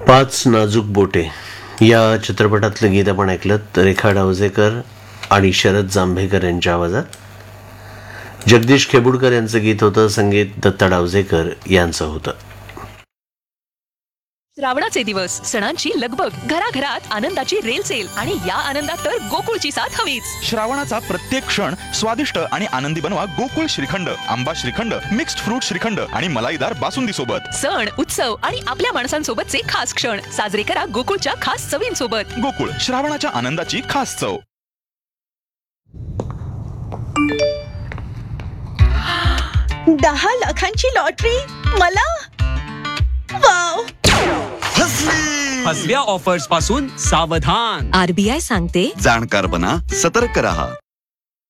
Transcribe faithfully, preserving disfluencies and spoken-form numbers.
पाच नाजूक बोटे या चित्रपटातलं गीत आपण ऐकलं. रेखा डावजेकर आणि शरद जांभेकर यांच्या आवाजात. जगदीश खेबुडकर यांचं गीत होतं. संगीत दत्ता डावजेकर यांचं होतं. श्रावणाचे दिवस, सणांची लगबग, घराघरात आनंदाची रेलचेल आणि या आनंदात तर गोकुळची साथ हवीच. श्रावणाचा प्रत्येक क्षण स्वादिष्ट आणि आनंदी बनवा गोकुळ श्रीखंड, आंबा श्रीखंड, मिक्स्ड फ्रूट श्रीखंड आणि मलाईदार बासुंदी सोबत. सण, उत्सव आणि आपल्या माणसांसोबतचे खास क्षण साजरे करा गोकुळच्या खास चवींसोबत. गोकुळ, श्रावणाच्या आनंदाची खास चव. दहा लाखांची लॉटरी मला. वाव. फसव्या ऑफर्स पासून सावधान. आरबीआय सांगते, जाणकार बना, सतर्क रहा.